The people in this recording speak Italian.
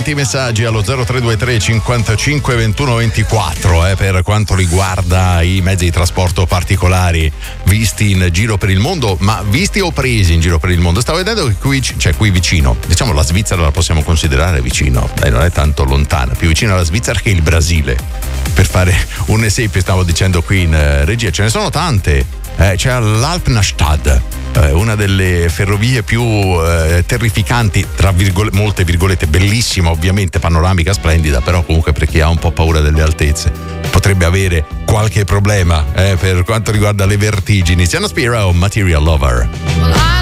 tanti messaggi allo 0323 55 21 24 per quanto riguarda i mezzi di trasporto particolari visti in giro per il mondo, ma visti o presi in giro per il mondo. Stavo vedendo che qui vicino, diciamo la Svizzera la possiamo considerare vicino, non è tanto lontana, più vicino alla Svizzera che il Brasile. Per fare un esempio, stavo dicendo qui in regia, ce ne sono tante. C'è l'Alpnastad, una delle ferrovie più terrificanti, tra molte virgolette, bellissima ovviamente, panoramica splendida, però comunque per chi ha un po' paura delle altezze potrebbe avere qualche problema per quanto riguarda le vertigini. Siano Spiro, Material Lover.